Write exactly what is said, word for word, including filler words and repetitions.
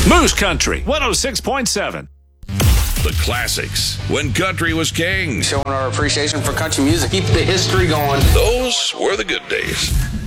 Moose Country, one oh six point seven. The classics, when country was king. Showing our appreciation for country music. Keep the history going. Those were the good days.